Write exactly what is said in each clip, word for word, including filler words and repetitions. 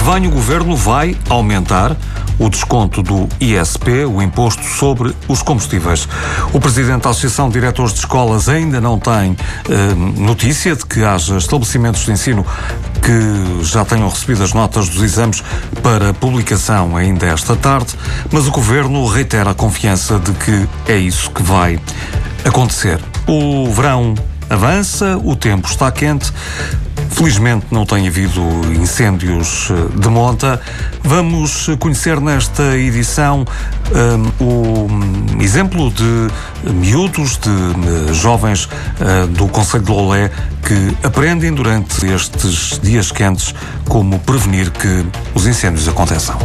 vem, o Governo vai aumentar o desconto do I S P, o Imposto sobre os Combustíveis. O Presidente da Associação de Diretores de Escolas ainda não tem eh, notícia de que haja estabelecimentos de ensino que já tenham recebido as notas dos exames para publicação ainda esta tarde, mas o Governo reitera a confiança de que é isso que vai acontecer. O verão avança, o tempo está quente. Felizmente não tem havido incêndios de monta. Vamos conhecer nesta edição um, o exemplo de miúdos, de jovens uh, do Concelho de Loulé que aprendem durante estes dias quentes como prevenir que os incêndios aconteçam.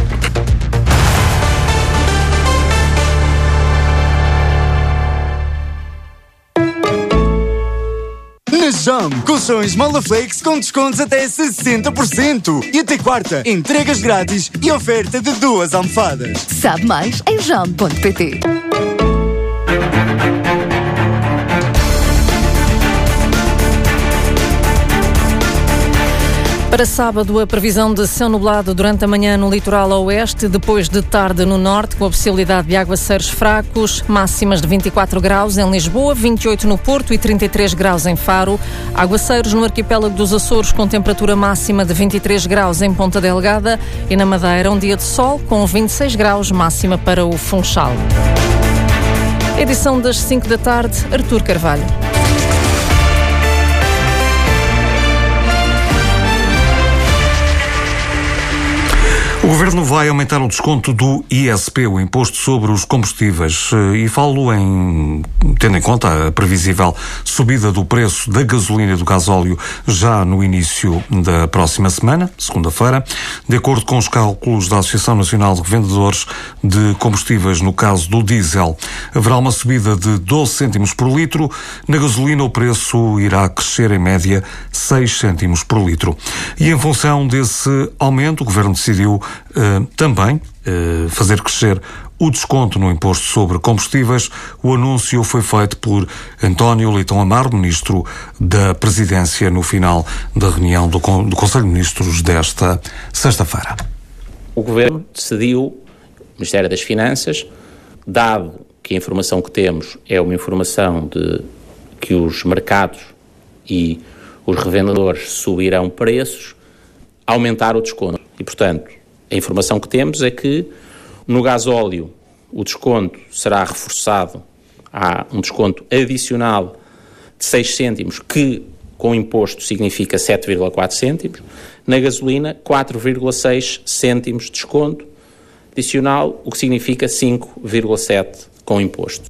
Jam, colchões Molaflex com descontos até sessenta por cento. E até quarta, entregas grátis e oferta de duas almofadas. Sabe mais em jam ponto pt. Para sábado, a previsão de céu nublado durante a manhã no litoral oeste, depois de tarde no norte, com a possibilidade de aguaceiros fracos, máximas de vinte e quatro graus em Lisboa, vinte e oito no Porto e trinta e três graus em Faro. Aguaceiros no arquipélago dos Açores, com temperatura máxima de vinte e três graus em Ponta Delgada, e na Madeira um dia de sol com vinte e seis graus, máxima para o Funchal. Edição das cinco da tarde, Artur Carvalho. O Governo vai aumentar o desconto do I S P, o Imposto sobre os Combustíveis, e falo em, tendo em conta a previsível subida do preço da gasolina e do gasóleo já no início da próxima semana, segunda-feira. De acordo com os cálculos da Associação Nacional de Revendedores de Combustíveis, no caso do diesel, haverá uma subida de doze cêntimos por litro. Na gasolina o preço irá crescer em média seis cêntimos por litro. E em função desse aumento, o Governo decidiu Uh, também uh, fazer crescer o desconto no imposto sobre combustíveis. O anúncio foi feito por António Leitão Amaro, Ministro da Presidência, no final da reunião do, Con- do Conselho de Ministros desta sexta-feira. O Governo decidiu, o Ministério das Finanças, dado que a informação que temos é uma informação de que os mercados e os revendedores subirão preços, aumentar o desconto. E, portanto, a informação que temos é que no gasóleo o desconto será reforçado, há um desconto adicional de seis cêntimos, que com imposto significa sete vírgula quatro cêntimos, na gasolina quatro vírgula seis cêntimos de desconto adicional, o que significa cinco vírgula sete com imposto.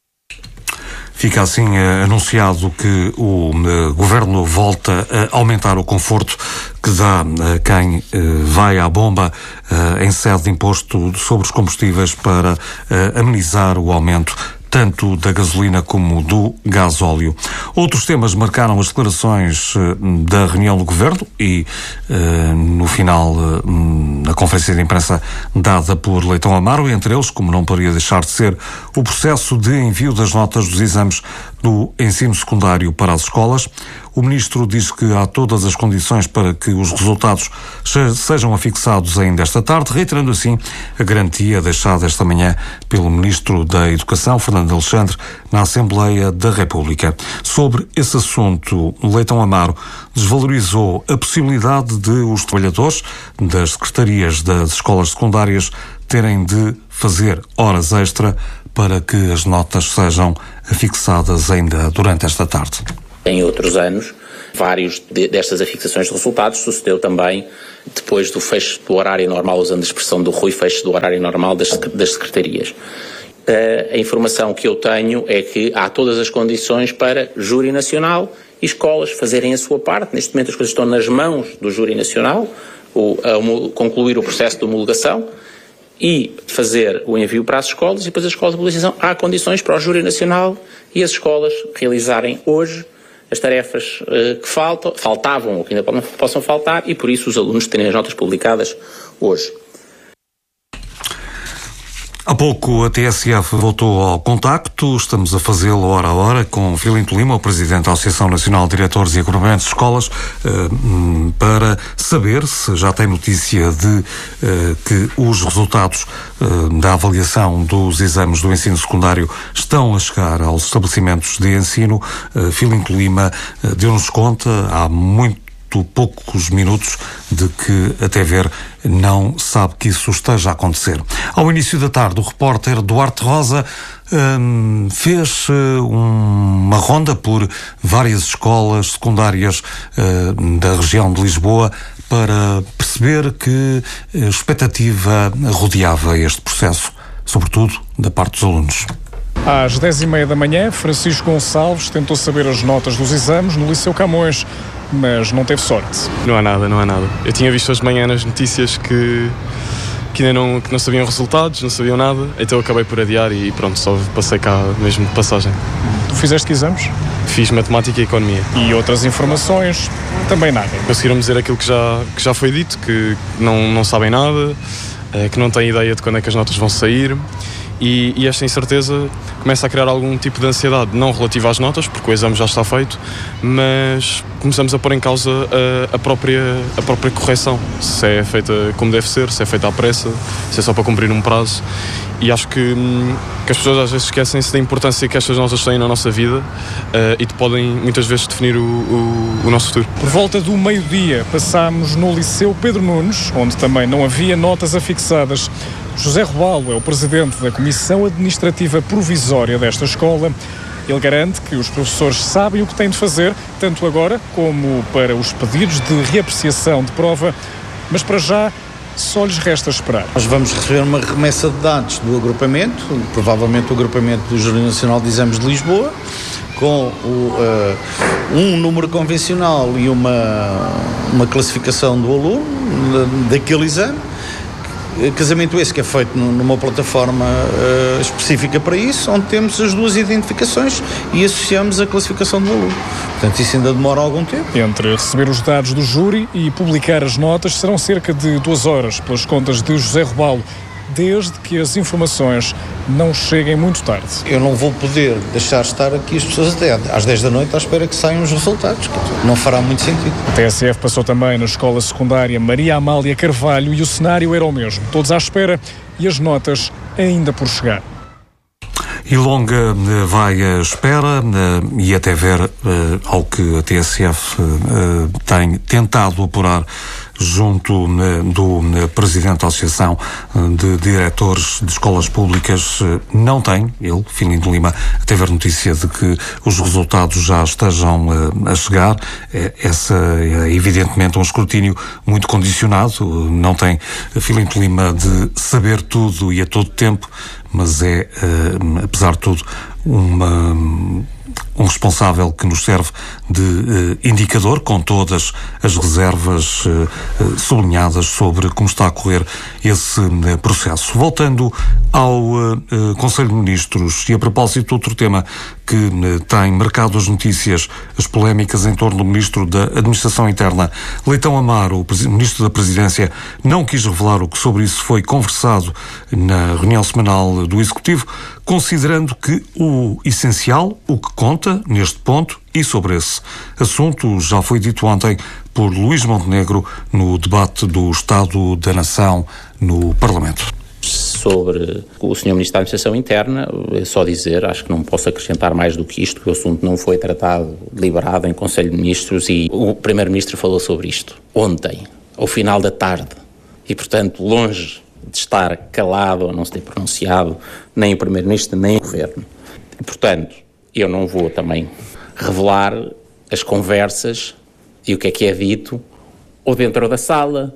Fica assim eh, anunciado que o eh, Governo volta a aumentar o conforto que dá a quem eh, vai à bomba eh, em sede de imposto sobre os combustíveis para eh, amenizar o aumento tanto da gasolina como do gasóleo. Outros temas marcaram as declarações uh, da reunião do Governo e, uh, no final, uh, na conferência de imprensa dada por Leitão Amaro, entre eles, como não poderia deixar de ser, o processo de envio das notas dos exames do ensino secundário para as escolas. O Ministro diz que há todas as condições para que os resultados sejam afixados ainda esta tarde, reiterando assim a garantia deixada esta manhã pelo Ministro da Educação, Fernando Alexandre, na Assembleia da República. Sobre esse assunto, Leitão Amaro desvalorizou a possibilidade de os trabalhadores das secretarias das escolas secundárias terem de fazer horas extra para que as notas sejam afixadas ainda durante esta tarde. Em outros anos, vários de, destas afixações de resultados sucedeu também depois do fecho do horário normal, usando a expressão do Rui, fecho do horário normal das, das secretarias. Uh, a informação que eu tenho é que há todas as condições para Júri Nacional e escolas fazerem a sua parte. Neste momento as coisas estão nas mãos do Júri Nacional, o, a, concluir o processo de homologação e fazer o envio para as escolas, e depois as escolas de publicação. Há condições para o Júri Nacional e as escolas realizarem hoje as tarefas uh, que faltam, faltavam ou que ainda podem, possam faltar, e por isso os alunos terem as notas publicadas hoje. Há pouco a T S F voltou ao contacto, estamos a fazê-lo hora a hora com Filinto Lima, o Presidente da Associação Nacional de Diretores e Agrupamentos de Escolas, para saber se já tem notícia de que os resultados da avaliação dos exames do ensino secundário estão a chegar aos estabelecimentos de ensino. Filinto Lima deu-nos conta há muito poucos minutos de que a T V R não sabe que isso esteja a acontecer. Ao início da tarde, o repórter Duarte Rosa hum, fez uh, uma ronda por várias escolas secundárias uh, da região de Lisboa para perceber que expectativa rodeava este processo, sobretudo da parte dos alunos. Às dez e meia da manhã, Francisco Gonçalves tentou saber as notas dos exames no Liceu Camões, mas não teve sorte. Não há nada, não há nada. Eu tinha visto hoje de manhã nas notícias que, que ainda não, que não sabiam resultados, não sabiam nada, então eu acabei por adiar e pronto, só passei cá mesmo de passagem. Tu fizeste que exames? Fiz Matemática e Economia. E outras informações? Também nada. Conseguiram dizer aquilo que já, que já foi dito, que não, não sabem nada, que não têm ideia de quando é que as notas vão sair. E, e esta incerteza começa a criar algum tipo de ansiedade, não relativa às notas, porque o exame já está feito, mas começamos a pôr em causa a, a, própria, a própria correção, se é feita como deve ser, se é feita à pressa, se é só para cumprir um prazo. E acho que, que as pessoas às vezes esquecem-se da importância que estas notas têm na nossa vida uh, e podem muitas vezes definir o, o, o nosso futuro. Por volta do meio-dia passámos no Liceu Pedro Nunes, onde também não havia notas afixadas. José Robalo é o presidente da Comissão Administrativa Provisória desta escola. Ele garante que os professores sabem o que têm de fazer, tanto agora como para os pedidos de reapreciação de prova, mas para já só lhes resta esperar. Nós vamos receber uma remessa de dados do agrupamento, provavelmente o agrupamento do Júri Nacional de Exames de Lisboa, com o, uh, um número convencional e uma, uma classificação do aluno daquele exame. Casamento esse que é feito numa plataforma uh, específica para isso, onde temos as duas identificações e associamos a classificação do aluno. Portanto, isso ainda demora algum tempo. Entre receber os dados do júri e publicar as notas serão cerca de duas horas, pelas contas de José Robalo, desde que as informações não cheguem muito tarde. Eu não vou poder deixar estar aqui as pessoas até às dez da noite à espera que saiam os resultados. Não fará muito sentido. A T S F passou também na escola secundária Maria Amália Carvalho e o cenário era o mesmo. Todos à espera e as notas ainda por chegar. E longa vai a espera e até ver ao que a T S F tem tentado apurar junto do Presidente da Associação de Diretores de Escolas Públicas. Não tem, ele, Filinto Lima, até ver notícia de que os resultados já estejam a chegar. Essa é evidentemente um escrutínio muito condicionado. Não tem Filinto Lima de saber tudo e a todo tempo, mas é, apesar de tudo, uma... um responsável que nos serve de uh, indicador, com todas as reservas uh, uh, sublinhadas sobre como está a correr esse uh, processo. Voltando ao uh, uh, Conselho de Ministros, e a propósito de outro tema que uh, tem marcado as notícias, as polémicas em torno do Ministro da Administração Interna, Leitão Amaro, o Ministro da Presidência, não quis revelar o que sobre isso foi conversado na reunião semanal do Executivo, considerando que o essencial, o que conta neste ponto e sobre esse assunto, já foi dito ontem por Luís Montenegro no debate do Estado da Nação no Parlamento. Sobre o senhor Ministro da Administração Interna, é só dizer, acho que não posso acrescentar mais do que isto, que o assunto não foi tratado, deliberado em Conselho de Ministros e o Primeiro-Ministro falou sobre isto ontem, ao final da tarde, e portanto longe de estar calado ou não se ter pronunciado, nem o Primeiro-Ministro, nem o Governo. E, portanto, eu não vou também revelar as conversas e o que é que é dito, ou dentro da sala,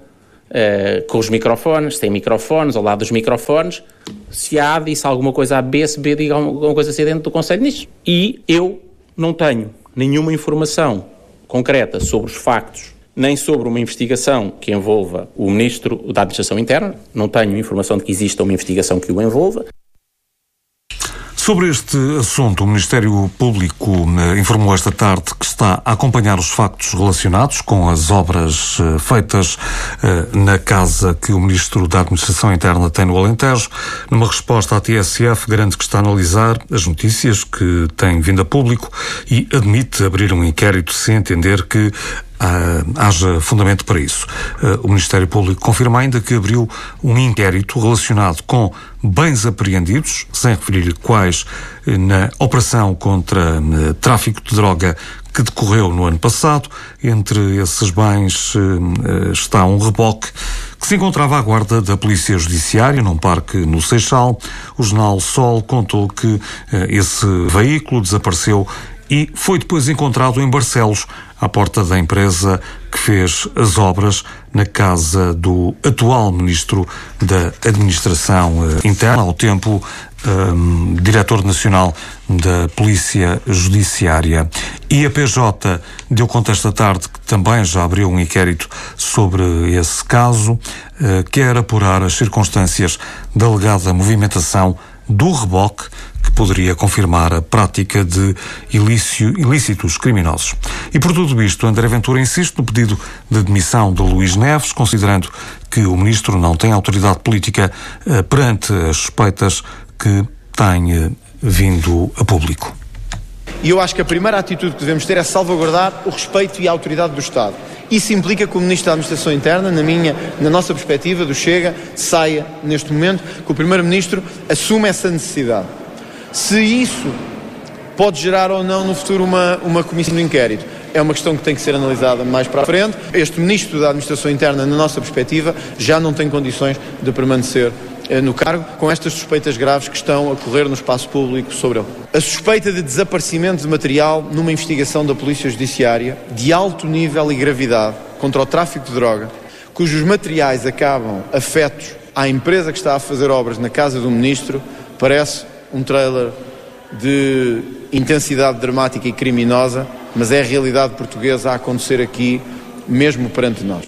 uh, com os microfones, sem microfones, ao lado dos microfones, se A disse alguma coisa a B, se B diga alguma coisa assim dentro do Conselho de Ministros. E eu não tenho nenhuma informação concreta sobre os factos, nem sobre uma investigação que envolva o Ministro da Administração Interna. Não tenho informação de que exista uma investigação que o envolva. Sobre este assunto, o Ministério Público eh, informou esta tarde que está a acompanhar os factos relacionados com as obras eh, feitas eh, na casa que o Ministro da Administração Interna tem no Alentejo. Numa resposta à T S F, garante que está a analisar as notícias que têm vindo a público e admite abrir um inquérito se entender que Uh, haja fundamento para isso. Uh, o Ministério Público confirma ainda que abriu um inquérito relacionado com bens apreendidos, sem referir quais, uh, na operação contra uh, tráfico de droga que decorreu no ano passado. Entre esses bens uh, uh, está um reboque que se encontrava à guarda da Polícia Judiciária num parque no Seixal. O jornal Sol contou que uh, esse veículo desapareceu e foi depois encontrado em Barcelos, à porta da empresa que fez as obras na casa do atual Ministro da Administração Interna, ao tempo um, Diretor Nacional da Polícia Judiciária. E a P J deu conta esta tarde que também já abriu um inquérito sobre esse caso, uh, quer apurar as circunstâncias da alegada movimentação do reboque que poderia confirmar a prática de ilício, ilícitos criminosos. E por tudo isto, André Ventura insiste no pedido de demissão de Luís Neves, considerando que o Ministro não tem autoridade política eh, perante as suspeitas que tem eh, vindo a público. E eu acho que a primeira atitude que devemos ter é salvaguardar o respeito e a autoridade do Estado. Isso implica que o Ministro da Administração Interna, na minha, na nossa perspectiva do Chega, saia neste momento, que o Primeiro-Ministro assuma essa necessidade. Se isso pode gerar ou não no futuro uma, uma comissão de inquérito, é uma questão que tem que ser analisada mais para a frente. Este Ministro da Administração Interna, na nossa perspectiva, já não tem condições de permanecer eh, no cargo, com estas suspeitas graves que estão a correr no espaço público sobre ele. A suspeita de desaparecimento de material numa investigação da Polícia Judiciária de alto nível e gravidade contra o tráfico de droga, cujos materiais acabam afetos à empresa que está a fazer obras na casa do Ministro, parece um trailer de intensidade dramática e criminosa, mas é a realidade portuguesa a acontecer aqui, mesmo perante nós.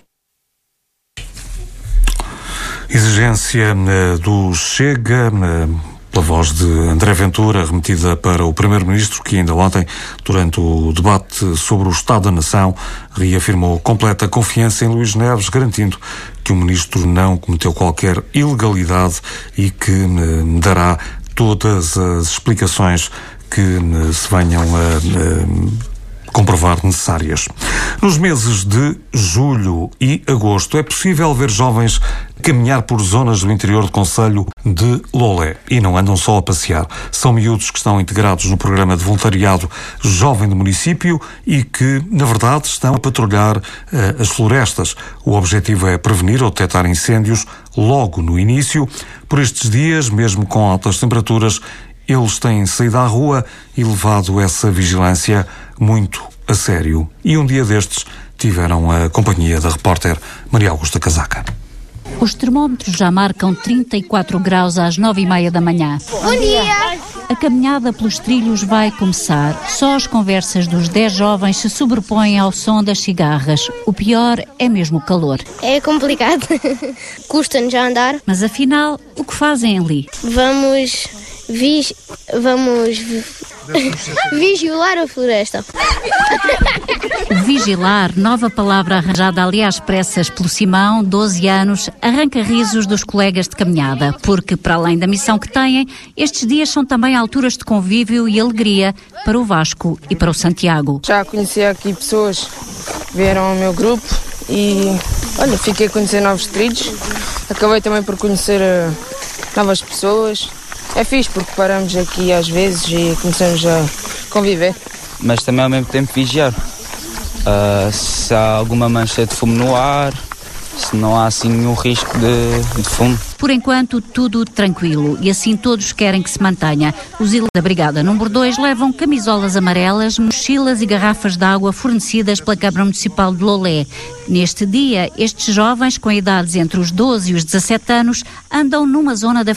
Exigência uh, do Chega, uh, pela voz de André Ventura, remetida para o Primeiro-Ministro, que ainda ontem, durante o debate sobre o Estado da Nação, reafirmou completa confiança em Luís Neves, garantindo que o Ministro não cometeu qualquer ilegalidade e que uh, dará todas as explicações que uh, se venham a uh, comprovar necessárias. Nos meses de julho e agosto é possível ver jovens caminhar por zonas do interior do concelho de Lolé. E não andam só a passear. São miúdos que estão integrados no programa de voluntariado jovem do município e que, na verdade, estão a patrulhar uh, as florestas. O objetivo é prevenir ou detectar incêndios logo no início. Por estes dias, mesmo com altas temperaturas, eles têm saído à rua e levado essa vigilância muito a sério. E um dia destes tiveram a companhia da repórter Maria Augusta Casaca. Os termómetros já marcam trinta e quatro graus às nove e meia da manhã. Bom dia! A caminhada pelos trilhos vai começar. Só as conversas dos dez jovens se sobrepõem ao som das cigarras. O pior é mesmo o calor. É complicado. Custa-nos já andar. Mas afinal, o que fazem ali? Vamos... Vis... Vamos... Vigilar a floresta. Vigilar, nova palavra arranjada ali às pressas pelo Simão, doze anos, arranca risos dos colegas de caminhada, porque para além da missão que têm, estes dias são também alturas de convívio e alegria para o Vasco e para o Santiago. Já conheci aqui pessoas que vieram ao meu grupo e, olha, fiquei a conhecer novos trilhos, acabei também por conhecer uh, novas pessoas. É fixe porque paramos aqui às vezes e começamos a conviver. Mas também ao mesmo tempo vigiar. Uh, se há alguma mancha de fumo no ar, se não há assim nenhum risco de, de fumo. Por enquanto, tudo tranquilo e assim todos querem que se mantenha. Os ilhas da Brigada número dois levam camisolas amarelas, mochilas e garrafas de água fornecidas pela Câmara Municipal de Lolé. Neste dia, estes jovens com idades entre os doze e os dezassete anos andam numa zona da